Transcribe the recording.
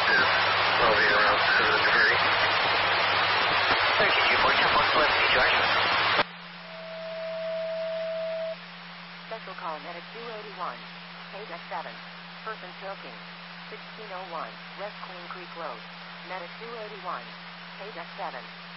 probably around 7 degrees. Thank you, 2.10 situation. Special call medic 281. Page F7. Person choking. 1601 West Queen Creek Road. Medic 281. Page F7.